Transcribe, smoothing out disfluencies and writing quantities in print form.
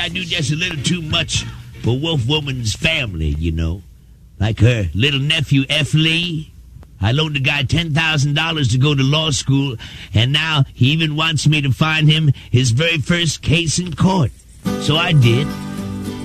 I do just a little too much for Wolf Woman's family, you know. Like her little nephew, F. Lee. I loaned the guy $10,000 to go to law school, and now he even wants me to find him his very first case in court. So I did.